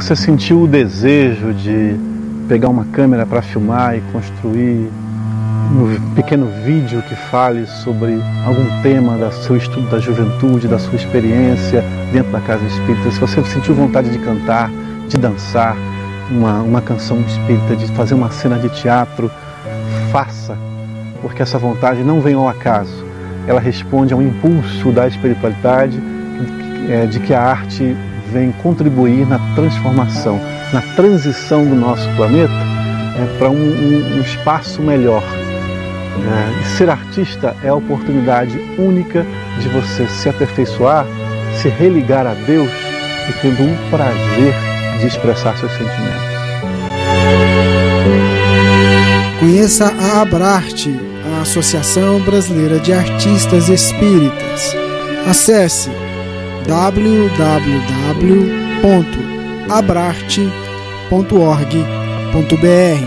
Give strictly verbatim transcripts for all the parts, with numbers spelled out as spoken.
você sentiu o desejo de pegar uma câmera para filmar e construir um pequeno vídeo que fale sobre algum tema do seu estudo da juventude, da sua experiência dentro da casa espírita, se você sentiu vontade de cantar, de dançar uma, uma canção espírita, de fazer uma cena de teatro, faça, porque essa vontade não vem ao acaso. Ela responde a um impulso da espiritualidade, é, de que a arte vem contribuir na transformação, na transição do nosso planeta é, para um, um, um espaço melhor. É, e ser artista é a oportunidade única de você se aperfeiçoar, se religar a Deus e tendo um prazer de expressar seus sentimentos. Conheça a Abrarte, a Associação Brasileira de Artistas Espíritas. Acesse w w w ponto abrarte ponto org ponto b r.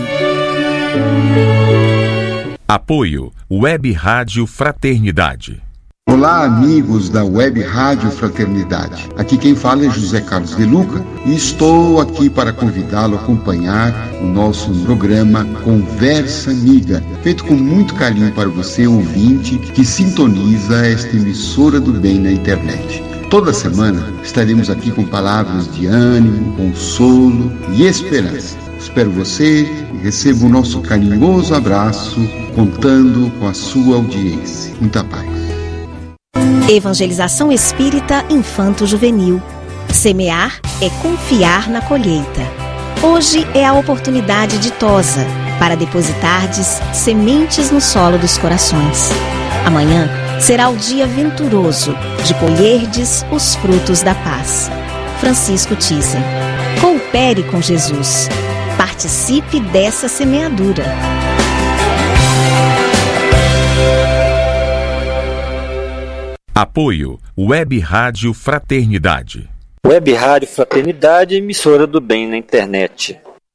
Apoio Web Rádio Fraternidade. Olá, amigos da Web Rádio Fraternidade. Aqui quem fala é José Carlos de Luca e estou aqui para convidá-lo a acompanhar o nosso programa Conversa Amiga, feito com muito carinho para você, ouvinte, que sintoniza esta emissora do bem na internet. Toda semana estaremos aqui com palavras de ânimo, consolo e esperança. Espero você e receba o nosso carinhoso abraço, contando com a sua audiência. Muita paz. Evangelização Espírita Infanto-Juvenil. Semear é confiar na colheita. Hoje é a oportunidade ditosa para depositardes sementes no solo dos corações. Amanhã será o dia venturoso de colherdes os frutos da paz. Francisco Thyssen. Coopere com Jesus. Participe dessa semeadura. Apoio Web Rádio Fraternidade. Web Rádio Fraternidade, emissora do bem na internet.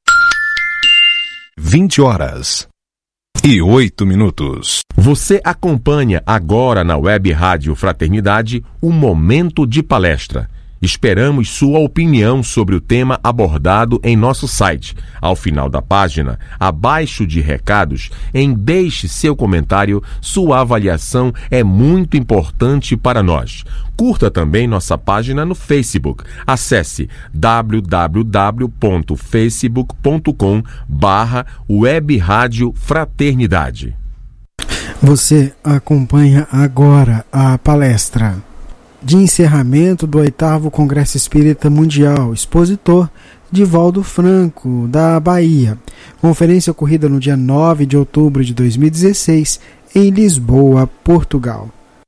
vinte horas e oito minutos. Você acompanha agora na Web Rádio Fraternidade um momento de palestra. Esperamos sua opinião sobre o tema abordado em nosso site. Ao final da página, abaixo de recados, em deixe seu comentário, sua avaliação é muito importante para nós. Curta também nossa página no Facebook. Acesse w w w ponto facebook ponto com barra Web Rádio Fraternidade. Você acompanha agora a palestra de encerramento do oitavo Congresso Espírita Mundial, expositor Divaldo Franco, da Bahia. Conferência ocorrida no dia nove de outubro de dois mil e dezesseis, em Lisboa, Portugal.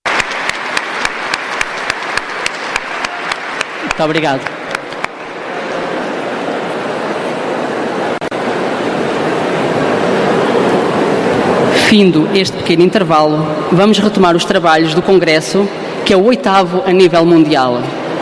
Muito obrigado. Findo este pequeno intervalo, vamos retomar os trabalhos do Congresso, que é o oitavo a nível mundial.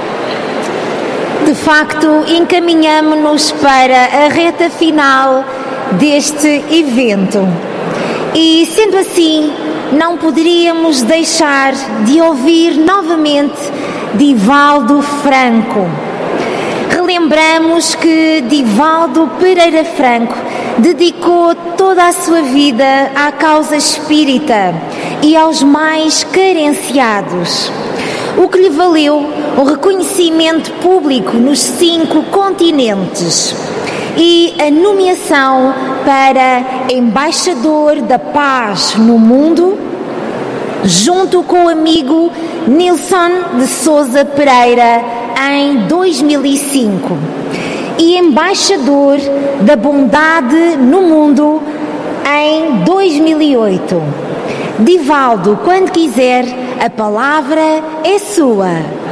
De facto, encaminhamo-nos para a reta final deste evento. E, sendo assim, não poderíamos deixar de ouvir novamente Divaldo Franco. Relembramos que Divaldo Pereira Franco dedicou toda a sua vida à causa espírita e aos mais carenciados, o que lhe valeu o reconhecimento público nos cinco continentes e a nomeação para embaixador da paz no mundo, junto com o amigo Nilson de Sousa Pereira em dois mil e cinco, e embaixador da bondade no mundo em dois mil e oito. Divaldo, quando quiser, a palavra é sua.